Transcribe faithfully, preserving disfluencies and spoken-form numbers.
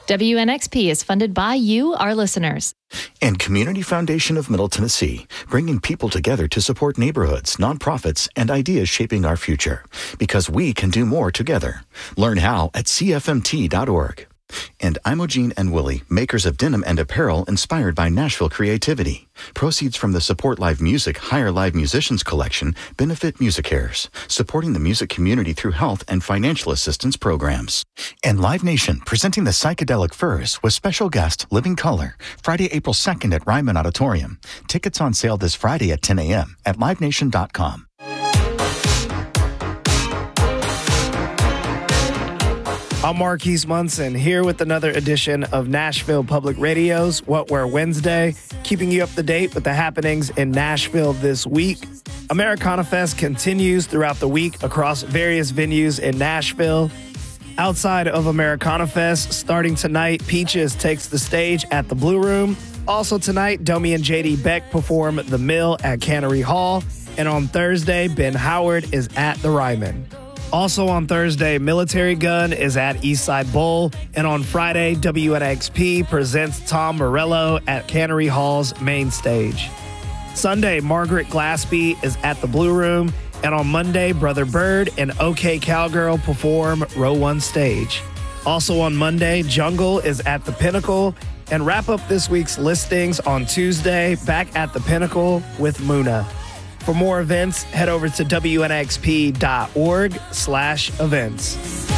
W N X P is funded by you, our listeners. And Community Foundation of Middle Tennessee, bringing people together to support neighborhoods, nonprofits, and ideas shaping our future. Because we can do more together. Learn how at C F M T dot org. And Imogene and Willie, makers of denim and apparel inspired by Nashville creativity. Proceeds from the Support Live Music Hire Live Musicians collection benefit MusiCares, supporting the music community through health and financial assistance programs. And Live Nation, presenting the Psychedelic Furs with special guest Living Color, Friday, April second at Ryman Auditorium. Tickets on sale this Friday at ten a.m. at live nation dot com. I'm Marquise Munson, here with another edition of Nashville Public Radio's What Where Wednesday, keeping you up to date with the happenings in Nashville this week. Americana Fest continues throughout the week across various venues in Nashville. Outside of Americana Fest, starting tonight, Peaches takes the stage at the Blue Room. Also tonight, Domi and J D Beck perform The Mill at Cannery Hall. And on Thursday, Ben Howard is at the Ryman. Also on Thursday, Military Gun is at Eastside Bowl. And on Friday, W N X P presents Tom Morello at Cannery Hall's main stage. Sunday, Margaret Glaspie is at the Blue Room. And on Monday, Brother Bird and OK Cowgirl perform Row One Stage. Also on Monday, Jungle is at the Pinnacle. And wrap up this week's listings on Tuesday, back at the Pinnacle with Muna. For more events, head over to W N X P dot org slash events.